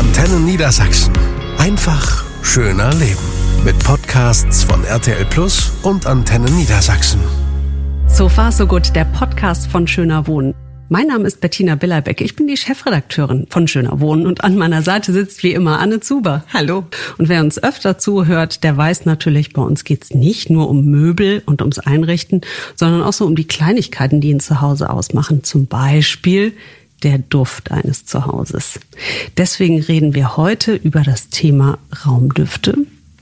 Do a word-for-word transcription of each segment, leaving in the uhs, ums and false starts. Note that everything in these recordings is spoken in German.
Antenne Niedersachsen. Einfach schöner leben. Mit Podcasts von R T L Plus und Antenne Niedersachsen. So far so good, der Podcast von Schöner Wohnen. Mein Name ist Bettina Billerbeck. Ich bin die Chefredakteurin von Schöner Wohnen und an meiner Seite sitzt wie immer Anne Zuber. Hallo. Und wer uns öfter zuhört, der weiß natürlich, bei uns geht's nicht nur um Möbel und ums Einrichten, sondern auch so um die Kleinigkeiten, die ein Zuhause ausmachen. Zum Beispiel der Duft eines Zuhauses. Deswegen reden wir heute über das Thema Raumdüfte.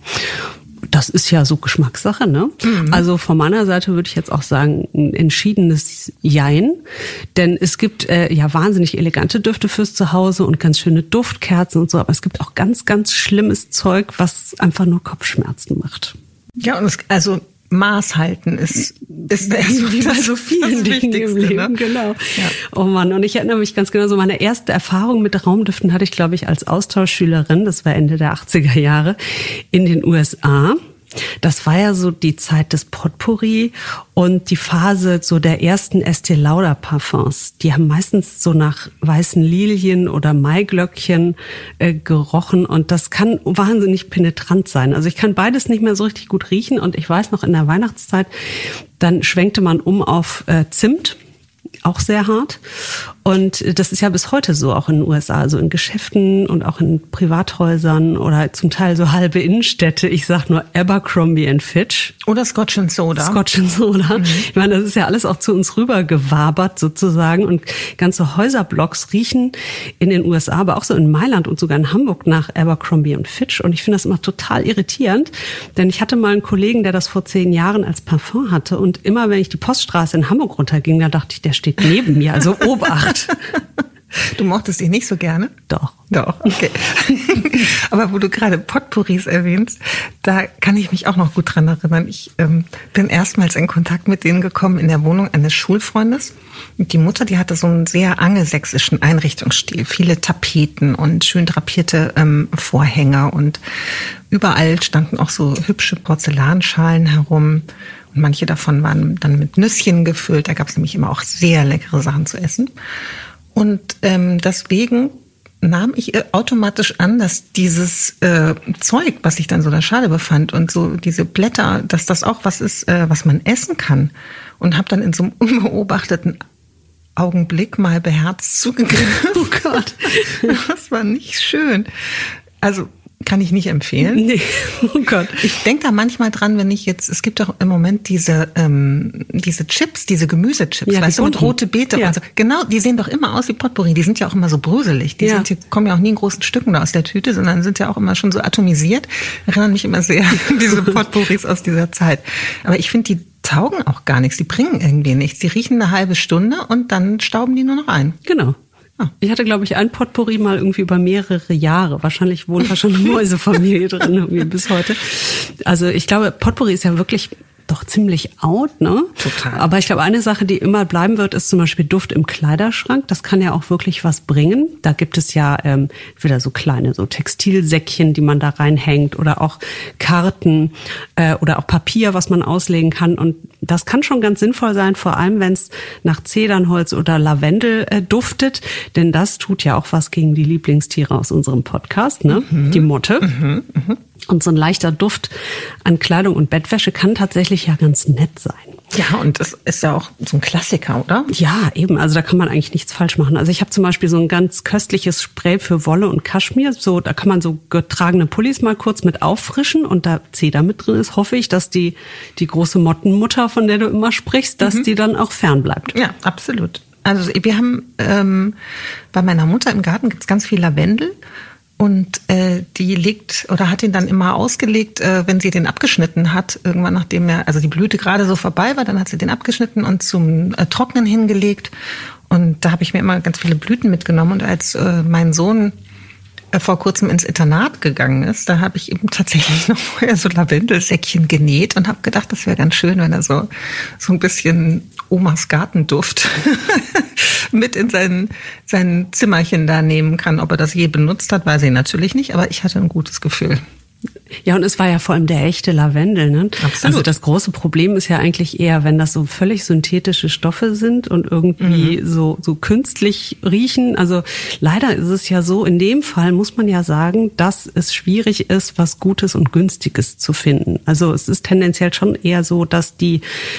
Das ist ja so Geschmackssache, ne? Mhm. Also von meiner Seite würde ich jetzt auch sagen, ein entschiedenes Jein. Denn es gibt äh, ja wahnsinnig elegante Düfte fürs Zuhause und ganz schöne Duftkerzen und so. Aber es gibt auch ganz, ganz schlimmes Zeug, was einfach nur Kopfschmerzen macht. Ja, und es, also Maß halten ist, ist wie bei so vielen Dingen im Leben, ne? Genau. Ja. Oh Mann, und ich erinnere mich ganz genau, so meine erste Erfahrung mit Raumdüften hatte ich, glaube ich, als Austauschschülerin, das war Ende der achtziger Jahre, in den U S A. Das war ja so die Zeit des Potpourri und die Phase so der ersten Estée Lauder Parfums. Die haben meistens so nach weißen Lilien oder Maiglöckchen äh, gerochen und das kann wahnsinnig penetrant sein. Also ich kann beides nicht mehr so richtig gut riechen und ich weiß noch in der Weihnachtszeit, dann schwenkte man um auf äh, Zimt. Auch sehr hart. Und das ist ja bis heute so, auch in den U S A, also in Geschäften und auch in Privathäusern oder zum Teil so halbe Innenstädte. Ich sag nur Abercrombie and Fitch. Oder Scotch and Soda. Scotch and Soda. Mhm. Ich meine, das ist ja alles auch zu uns rüber gewabert sozusagen. Und ganze Häuserblocks riechen in den U S A, aber auch so in Mailand und sogar in Hamburg nach Abercrombie and Fitch. Und ich finde das immer total irritierend, denn ich hatte mal einen Kollegen, der das vor zehn Jahren als Parfum hatte. Und immer, wenn ich die Poststraße in Hamburg runterging, da dachte ich, der steht neben mir, also Obacht. Du mochtest ihn nicht so gerne? Doch. Doch, okay. Aber wo du gerade Potpourris erwähnst, da kann ich mich auch noch gut dran erinnern. Ich ähm, bin erstmals in Kontakt mit denen gekommen in der Wohnung eines Schulfreundes. Und die Mutter, die hatte so einen sehr angelsächsischen Einrichtungsstil. Viele Tapeten und schön drapierte ähm, Vorhänge und überall standen auch so hübsche Porzellanschalen herum. Und manche davon waren dann mit Nüsschen gefüllt. Da gab es nämlich immer auch sehr leckere Sachen zu essen. Und ähm, deswegen nahm ich automatisch an, dass dieses äh, Zeug, was sich dann so in der Schale befand und so diese Blätter, dass das auch was ist, äh, was man essen kann. Und habe dann in so einem unbeobachteten Augenblick mal beherzt zugegriffen. Oh Gott, das war nicht schön. Also kann ich nicht empfehlen. Nee, oh Gott. Ich denke da manchmal dran, wenn ich jetzt, es gibt doch im Moment diese ähm, diese Chips, diese Gemüsechips, ja, weißt du, und rote Beete ja. und so. Genau, die sehen doch immer aus wie Potpourri. Die sind ja auch immer so bröselig. Die, ja. sind, die kommen ja auch nie in großen Stücken da aus der Tüte, sondern sind ja auch immer schon so atomisiert. Erinnern mich immer sehr an diese Potpourris aus dieser Zeit. Aber ich finde, die taugen auch gar nichts. Die bringen irgendwie nichts. Die riechen eine halbe Stunde und dann stauben die nur noch ein. Genau. Ich hatte, glaube ich, ein Potpourri mal irgendwie über mehrere Jahre. Wahrscheinlich wohnt da schon eine Mäusefamilie drin irgendwie bis heute. Also ich glaube, Potpourri ist ja wirklich doch ziemlich out, ne? Total. Aber ich glaube, eine Sache, die immer bleiben wird, ist zum Beispiel Duft im Kleiderschrank. Das kann ja auch wirklich was bringen. Da gibt es ja ähm, wieder so kleine so Textilsäckchen, die man da reinhängt oder auch Karten äh, oder auch Papier, was man auslegen kann. Und das kann schon ganz sinnvoll sein, vor allem wenn es nach Zedernholz oder Lavendel äh, duftet. Denn das tut ja auch was gegen die Lieblingstiere aus unserem Podcast, ne? Mhm. Die Motte. Mhm. Mhm. Und so ein leichter Duft an Kleidung und Bettwäsche kann tatsächlich ja ganz nett sein. Ja, und das ist ja auch so ein Klassiker, oder? Ja, eben. Also da kann man eigentlich nichts falsch machen. Also ich habe zum Beispiel so ein ganz köstliches Spray für Wolle und Kaschmir. So, da kann man so getragene Pullis mal kurz mit auffrischen und da Zeder mit drin ist. Hoffe ich, dass die die große Mottenmutter, von der du immer sprichst, dass mhm. die dann auch fern bleibt. Ja, absolut. Also wir haben ähm, bei meiner Mutter im Garten gibt's ganz viel Lavendel. Und äh, die legt oder hat ihn dann immer ausgelegt, äh, wenn sie den abgeschnitten hat, irgendwann nachdem er, also die Blüte gerade so vorbei war, dann hat sie den abgeschnitten und zum äh, Trocknen hingelegt. Und da habe ich mir immer ganz viele Blüten mitgenommen. Und als äh, mein Sohn äh, vor kurzem ins Internat gegangen ist, da habe ich eben tatsächlich noch vorher so Lavendelsäckchen genäht und habe gedacht, das wäre ganz schön, wenn er so so ein bisschen Omas Gartenduft mit in sein, sein Zimmerchen da nehmen kann. Ob er das je benutzt hat, weiß ich natürlich nicht, aber ich hatte ein gutes Gefühl. Ja, und es war ja vor allem der echte Lavendel, ne? Absolut. Also das große Problem ist ja eigentlich eher, wenn das so völlig synthetische Stoffe sind und irgendwie mhm. so so künstlich riechen. Also leider ist es ja so, in dem Fall muss man ja sagen, dass es schwierig ist, was Gutes und Günstiges zu finden. Also es ist tendenziell schon eher so, dass die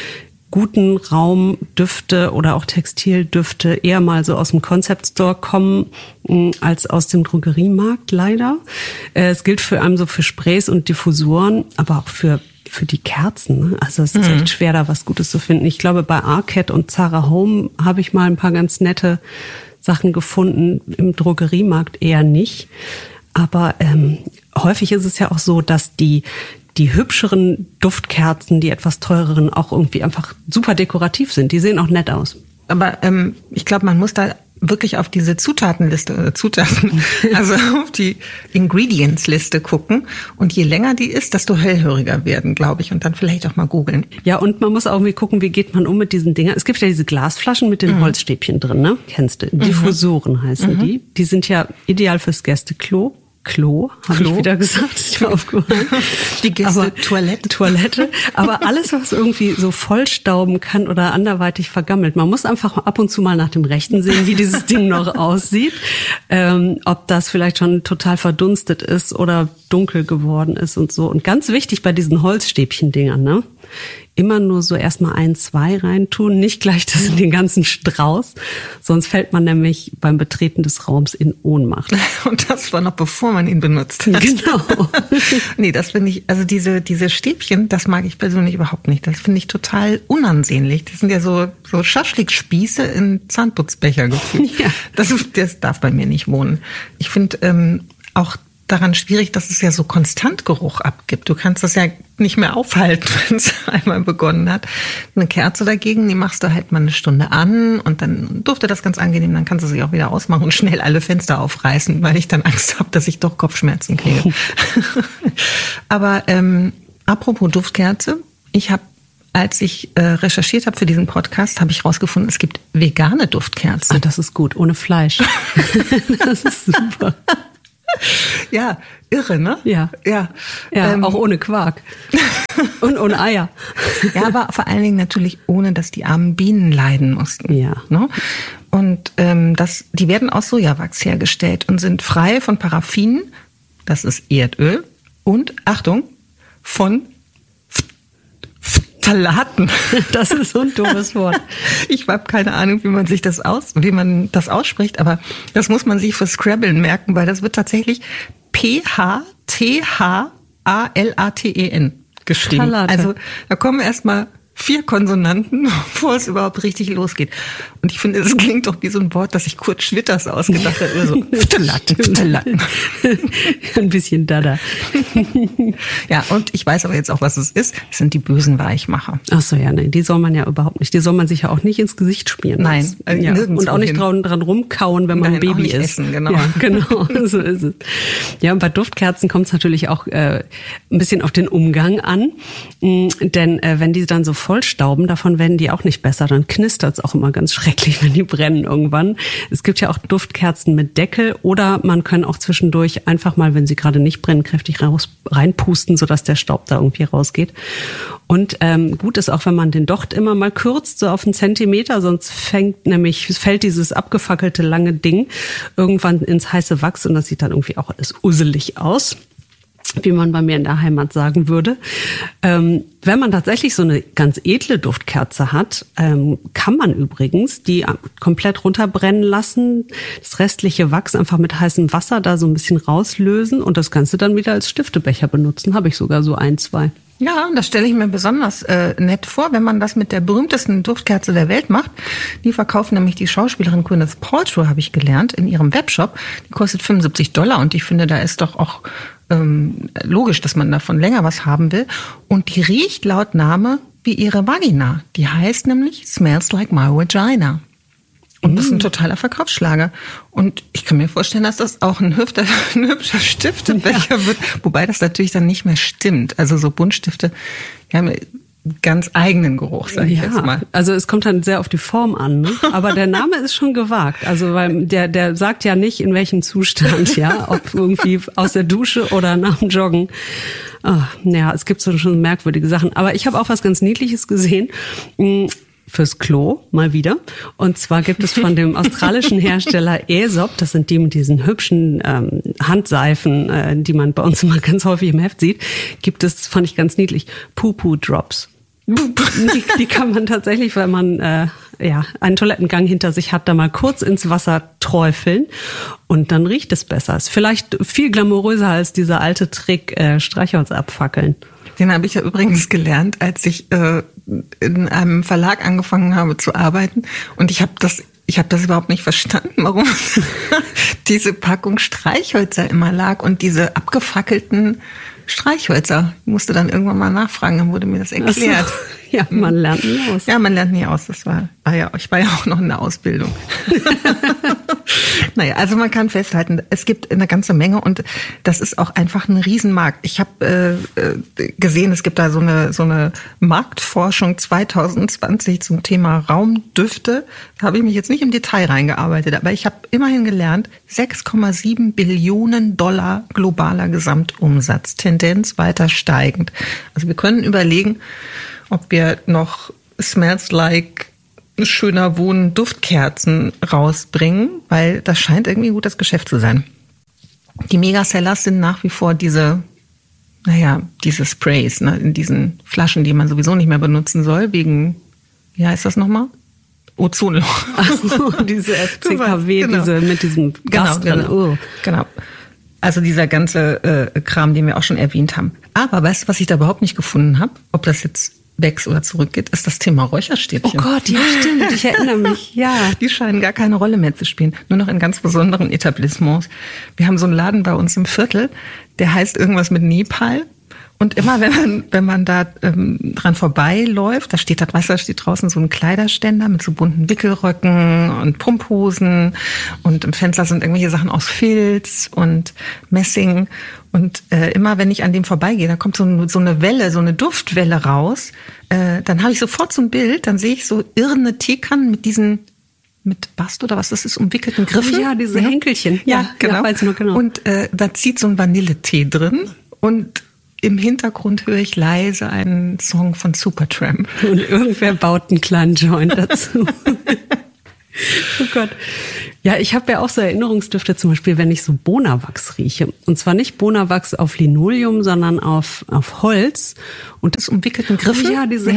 guten Raumdüfte oder auch Textildüfte eher mal so aus dem Concept Store kommen als aus dem Drogeriemarkt, leider. Es gilt für allem so für Sprays und Diffusoren, aber auch für für die Kerzen. Also es ist mhm. echt schwer, da was Gutes zu finden. Ich glaube, bei Arcade und Zara Home habe ich mal ein paar ganz nette Sachen gefunden, im Drogeriemarkt eher nicht. Aber ähm, häufig ist es ja auch so, dass die die hübscheren Duftkerzen, die etwas teureren, auch irgendwie einfach super dekorativ sind. Die sehen auch nett aus. Aber ähm, ich glaube, man muss da wirklich auf diese Zutatenliste, äh, Zutaten, also auf die Ingredients-Liste gucken. Und je länger die ist, desto hellhöriger werden, glaube ich. Und dann vielleicht auch mal googeln. Ja, und man muss auch irgendwie gucken, wie geht man um mit diesen Dingern. Es gibt ja diese Glasflaschen mit den mhm. Holzstäbchen drin, ne? Kennst du? Mhm. Diffusoren heißen mhm. die. Die sind ja ideal fürs Gästeklo. Klo, habe ich wieder gesagt, ist mir aufgefallen. Die Gäste, Toilette. Toilette. Aber alles, was irgendwie so vollstauben kann oder anderweitig vergammelt. Man muss einfach ab und zu mal nach dem Rechten sehen, wie dieses Ding noch aussieht. Ähm, ob das vielleicht schon total verdunstet ist oder dunkel geworden ist und so. Und ganz wichtig bei diesen Holzstäbchen-Dingern, ne? Immer nur so erstmal ein, zwei reintun, nicht gleich das in den ganzen Strauß, sonst fällt man nämlich beim Betreten des Raums in Ohnmacht. Und das war noch bevor man ihn benutzt hat. Genau. Nee, das finde ich, also diese diese Stäbchen, das mag ich persönlich überhaupt nicht. Das finde ich total unansehnlich. Das sind ja so so Schaschlikspieße in Zahnputzbecher gefühlt. Ja. Das, das darf bei mir nicht wohnen. Ich finde ähm, auch daran schwierig, dass es ja so konstant Geruch abgibt. Du kannst das ja nicht mehr aufhalten, wenn es einmal begonnen hat. Eine Kerze dagegen, die machst du halt mal eine Stunde an und dann duftet das ganz angenehm, dann kannst du sie auch wieder ausmachen und schnell alle Fenster aufreißen, weil ich dann Angst habe, dass ich doch Kopfschmerzen kriege. Aber ähm, apropos Duftkerze, ich habe als ich äh, recherchiert habe für diesen Podcast, habe ich rausgefunden, es gibt vegane Duftkerzen. Ah, das ist gut, ohne Fleisch. Das ist super. Ja, irre, ne? Ja. Ja, ja ähm, auch ohne Quark. Und ohne Eier. Ja, aber vor allen Dingen natürlich ohne, dass die armen Bienen leiden mussten. Ja. Ne? Und ähm, das, die werden aus Sojawachs hergestellt und sind frei von Paraffin, das ist Erdöl, und, Achtung, von Phthalaten. Das ist so ein doofes Wort. Ich habe keine Ahnung, wie man sich das aus, wie man das ausspricht, aber das muss man sich für Scrabbeln merken, weil das wird tatsächlich P H T H A L A T E N geschrieben. Phthalate. Also da kommen erstmal vier Konsonanten, bevor es überhaupt richtig losgeht. Und ich finde, es klingt doch wie so ein Wort, das sich Kurt Schwitters ausgedacht hat. Oder so, Phthalaten, Phthalaten. Ein bisschen Dada. Ja, und ich weiß aber jetzt auch, was es ist. Es sind die bösen Weichmacher. Ach so, ja, nein, die soll man ja überhaupt nicht. Die soll man sich ja auch nicht ins Gesicht spielen. Nein, also, ja. Und auch nicht dran, dran rumkauen, wenn man nein, ein Baby auch nicht ist. Essen, genau. Ja, genau, so ist es. Ja, und bei Duftkerzen kommt es natürlich auch äh, ein bisschen auf den Umgang an. Denn äh, wenn die dann so vollstauben, davon werden die auch nicht besser. Dann knistert es auch immer ganz schrecklich, wenn die brennen irgendwann. Es gibt ja auch Duftkerzen mit Deckel oder man kann auch zwischendurch einfach mal, wenn sie gerade nicht brennen, kräftig raus, reinpusten, sodass der Staub da irgendwie rausgeht. Und ähm, gut ist auch, wenn man den Docht immer mal kürzt, so auf einen Zentimeter, sonst fängt nämlich, fällt dieses abgefackelte lange Ding irgendwann ins heiße Wachs und das sieht dann irgendwie auch alles usselig aus, wie man bei mir in der Heimat sagen würde. Ähm, wenn man tatsächlich so eine ganz edle Duftkerze hat, ähm, kann man übrigens die komplett runterbrennen lassen, das restliche Wachs einfach mit heißem Wasser da so ein bisschen rauslösen und das Ganze dann wieder als Stiftebecher benutzen. Habe ich sogar so ein, zwei. Ja, das stelle ich mir besonders äh, nett vor, wenn man das mit der berühmtesten Duftkerze der Welt macht. Die verkaufen nämlich die Schauspielerin Gwyneth Paltrow, habe ich gelernt, in ihrem Webshop. Die kostet fünfundsiebzig Dollar und ich finde, da ist doch auch ähm, logisch, dass man davon länger was haben will. Und die riecht laut Name wie ihre Vagina. Die heißt nämlich Smells Like My Vagina. Und das ist ein totaler Verkaufsschlager. Und ich kann mir vorstellen, dass das auch ein hübscher, ein hübscher Stiftebecher ja. wird. Wobei das natürlich dann nicht mehr stimmt. Also so Buntstifte, ja, ganz eigenen Geruch, sage ich ja, jetzt mal. Also es kommt dann sehr auf die Form an, ne? Aber der Name ist schon gewagt. Also weil der der sagt ja nicht, in welchem Zustand, ja, ob irgendwie aus der Dusche oder nach dem Joggen. Ach, ja, es gibt so schon merkwürdige Sachen. Aber ich habe auch was ganz Niedliches gesehen. Fürs Klo, mal wieder. Und zwar gibt es von dem australischen Hersteller Aesop, das sind die mit diesen hübschen ähm, Handseifen, äh, die man bei uns immer ganz häufig im Heft sieht, gibt es, fand ich ganz niedlich, Poo-Poo-Drops. Die, die kann man tatsächlich, wenn man äh, ja einen Toilettengang hinter sich hat, da mal kurz ins Wasser träufeln und dann riecht es besser. Ist vielleicht viel glamouröser als dieser alte Trick, äh, Streichholz abfackeln. Den habe ich ja übrigens gelernt, als ich äh, in einem Verlag angefangen habe zu arbeiten. Und ich habe das, ich habe das überhaupt nicht verstanden, warum diese Packung Streichhölzer immer lag und diese abgefackelten Streichhölzer. Ich musste dann irgendwann mal nachfragen, dann wurde mir das erklärt. So. Ja, man lernt nie aus. Ja, man lernt nie aus. Das war, war ja, ich war ja auch noch in der Ausbildung. Naja, also man kann festhalten, es gibt eine ganze Menge und das ist auch einfach ein Riesenmarkt. Ich habe äh, gesehen, es gibt da so eine so eine Marktforschung zwanzig zwanzig zum Thema Raumdüfte. Da habe ich mich jetzt nicht im Detail reingearbeitet, aber ich habe immerhin gelernt, sechs Komma sieben Billionen Dollar globaler Gesamtumsatz, Tendenz weiter steigend. Also wir können überlegen, ob wir noch Smells Like schöner Wohnen Duftkerzen rausbringen, weil das scheint irgendwie ein gutes Geschäft zu sein. Die Megasellers sind nach wie vor diese, naja, diese Sprays, ne, in diesen Flaschen, die man sowieso nicht mehr benutzen soll, wegen, wie heißt das nochmal? Ozonloch. Ach so, diese F C K W, genau. Diese mit diesem Gas genau, drin. Genau. Oh. genau. Also dieser ganze äh, Kram, den wir auch schon erwähnt haben. Aber weißt du, was ich da überhaupt nicht gefunden habe? Ob das jetzt wächst oder zurückgeht, ist das Thema Räucherstäbchen. Oh Gott, ja stimmt, ich erinnere mich, ja. Die scheinen gar keine Rolle mehr zu spielen, nur noch in ganz besonderen Etablissements. Wir haben so einen Laden bei uns im Viertel, der heißt irgendwas mit Nepal. Und immer, wenn man, wenn man da ähm, dran vorbeiläuft, da steht, das Wasser steht draußen so ein Kleiderständer mit so bunten Wickelröcken und Pumphosen und im Fenster sind irgendwelche Sachen aus Filz und Messing. Und äh, immer, wenn ich an dem vorbeigehe, da kommt so, ein, so eine Welle, so eine Duftwelle raus. Äh, dann habe ich sofort so ein Bild, dann sehe ich so irrende Teekannen mit diesen, mit Bast oder was das ist, umwickelten Griffen. Ja, diese ja. Henkelchen. Ja, ja genau. Ja, weiß ich noch genau. Und äh, da zieht so ein Vanilletee drin und im Hintergrund höre ich leise einen Song von Supertramp. Und irgendwer baut einen kleinen Joint dazu. Oh Gott. Ja, ich habe ja auch so Erinnerungsdüfte, zum Beispiel, wenn ich so Bonawachs rieche. Und zwar nicht Bonawachs auf Linoleum, sondern auf, auf Holz. Und das umwickelten Griffen? Ja, diese